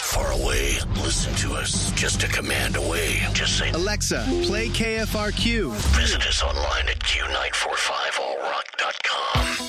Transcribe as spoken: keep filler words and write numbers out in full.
far away, listen to us just a command away. Just say, Alexa, play K F R Q. Visit us online at Q nine